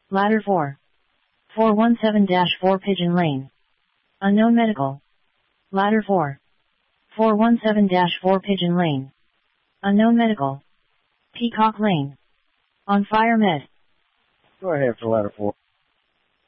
Ladder 4. 417-4 Pigeon Lane. Unknown medical. Ladder 4. 417-4 Pigeon Lane. Unknown medical. Peacock Lane. On fire med. Go ahead for ladder 4.